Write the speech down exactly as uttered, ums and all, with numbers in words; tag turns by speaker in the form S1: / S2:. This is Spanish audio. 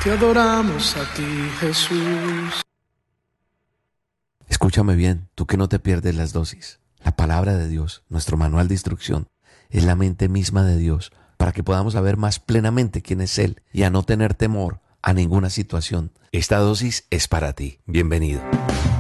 S1: Te adoramos a ti, Jesús.
S2: Escúchame bien, tú que no te pierdes las dosis. La palabra de Dios, nuestro manual de instrucción, es la mente misma de Dios para que podamos saber más plenamente quién es Él y a no tener temor a ninguna situación. Esta dosis es para ti. Bienvenido.